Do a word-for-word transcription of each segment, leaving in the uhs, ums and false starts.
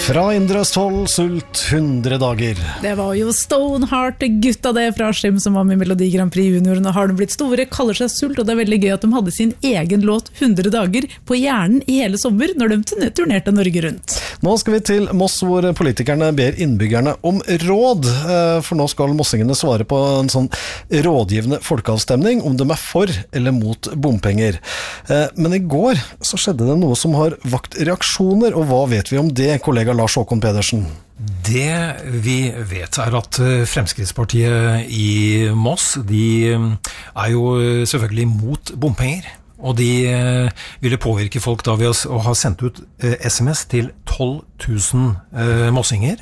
Fra Indre Østfold, sult hundre dager. Det var jo Stoneheart, gutta det fra Askim som var med i Melodi Grand Prix Junior. Nå har de blitt store, kaller seg Sult, og det er veldig gøy at de hadde sin egen låt hundre dager på hjernen i hele sommer når de turnerte Norge rundt. Nå skal vi til Moss, hvor politikerne ber innbyggerne om råd, for nå skal mossingene svare på en sånn rådgivende folkeavstemning om de er for eller mot bompenger. Men i går så skjedde det noe som har vakt reaksjoner, og hva vet vi om det, kollega Lars Håkon Pedersen? Det vi vet er at Fremskrittspartiet i Moss, de er jo selvfølgelig mot bompenger, og de ville påvirke folk da ved å ha sendt ut sms til tolv tusen mossinger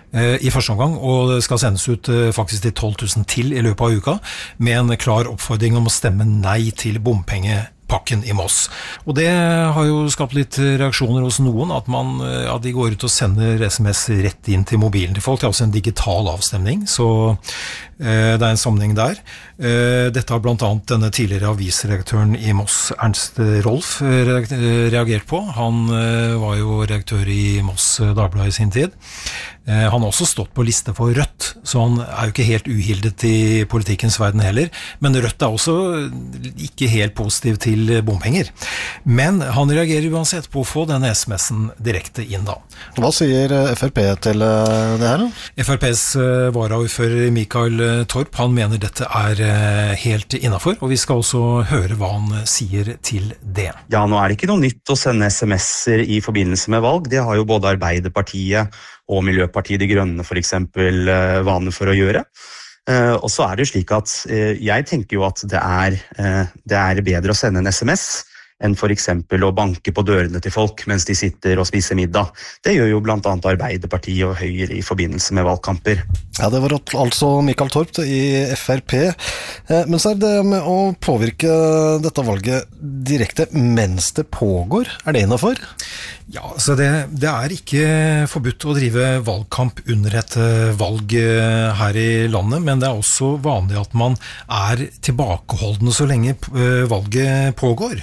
i første omgang, og det skal sendes ut faktisk til tolv tusen til i løpet av uka, med en klar oppfordring om å stemme nei til bompengepakken i Moss. Og det har jo skapt litt reaksjoner hos noen, at, man, at de går ut og sender sms rett inn til mobilen til folk. Det er også en digital avstemning, så eh, det er en sammenheng der. Eh, dette har blant annet denne tidligere avisredaktøren i Moss, Ernst Rolf, reagert på. Han eh, var jo redaktør i Moss Dagblad i sin tid. Eh, han har også stått på liste for Rødt, så han er jo ikke helt uhildet i politikkens verden heller. Men Rødt er også ikke helt positiv til bompenger. Men han reagerer uansett på å få denne sms'en direkte inn da. Hva sier F R P til det her da? F R P's varaordfører Mikael Torp, han mener dette er helt innenfor, og vi skal også høre hva han sier til det. Ja, nå er det ikke noe nytt å sende sms'er i forbindelse med valg. Det har jo både Arbeiderpartiet og Miljøpartiet De Grønne for eksempel vane for å gjøre. Uh, og så er det jo slik at uh, jeg tenker jo at det er, uh, det er bedre å sende en sms enn for eksempel å banke på dørene til folk mens de sitter og spiser middag. Det gjør jo blant annet Arbeiderpartiet og Høyre i forbindelse med valgkamper. Ja, det var altså Mikael Torp i F R P. Uh, men så er det med å påvirke dette valget direkte mens det pågår. Er det innenfor? Ja, så det, det er ikke forbudt å drive valgkamp under et valg her i landet, men det er også vanlig at man er tilbakeholdende så lenge valget pågår.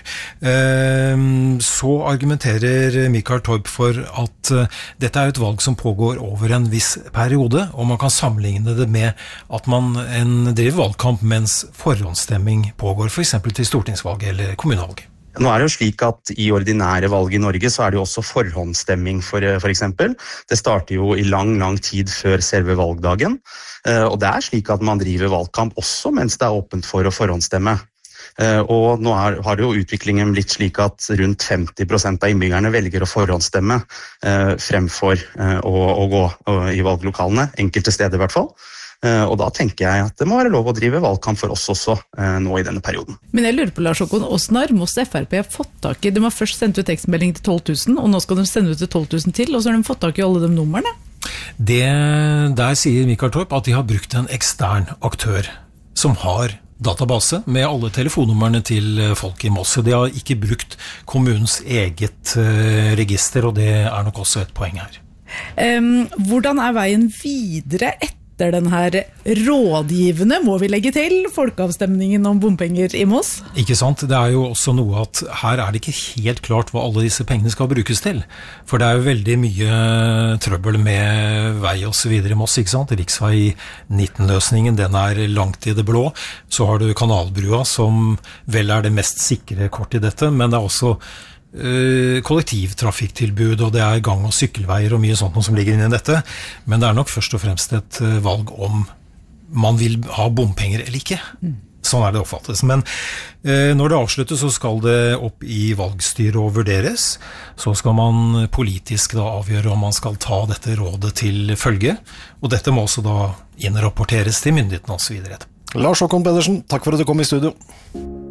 Så argumenterer Mikael Torp for at dette er et valg som pågår over en viss periode, og man kan sammenligne det med at man en driver valgkamp mens forhåndsstemming pågår, for eksempel til stortingsvalg eller kommunalvalg. Nå er det jo slik at i ordinære valg i Norge så er det jo også forhåndsstemming for, for eksempel. Det starter jo i lang, lang tid før selve valgdagen. Og det er slik at man driver valgkamp også mens det er åpent for å forhåndsstemme. Og nå er, har det jo utviklingen blitt slik at rundt femti prosent av innbyggerne velger å forhåndsstemme fremfor å, å gå i valglokalene, enkelte steder i hvert fall. Og da tenker jeg at det må være lov å drive valgkamp for oss også eh, nå i denne perioden. Men jeg lurer på, Lars Håkon, hvordan har Moss F R P fått tak i? De har først sendt ut tekstmelding til tolv tusen, og nå skal de sende ut til tolv tusen til, og så har de fått tak i alle de numrene? Det, der sier Mikael Torp at de har brukt en ekstern aktør som har database med alle telefonnumrene til folk i Moss. De har ikke brukt kommunens eget uh, register, og det er nok også et poeng her. Um, hvordan er veien videre etter den her rådgivende, må vi legge til, folkeavstemningen om bompenger i Moss? Ikke sant? Det er jo også noe at her er det ikke helt klart hva alle disse pengene skal brukes til. For det er jo veldig mye trøbbel med vei og så videre i Moss, ikke sant? Riksvei nitten-løsningen, den er langt i det blå. Så har du kanalbrua, som vel er det mest sikre kort i dette, men det er også kollektivtrafikktilbud, og det er gang- og sykkelveier og mye sånt som ligger inne i dette, men det er nok først og fremst et valg om man vil ha bompenger eller ikke. Mm. Sånn er det oppfattes. Men eh, når det avsluttes, så skal det opp i valgstyret og vurderes. Så skal man politisk da avgjøre om man skal ta dette rådet til følge, og dette må også da innrapporteres til myndighetene og så videre. Lars Håkon Pedersen, takk for at du kom i studio.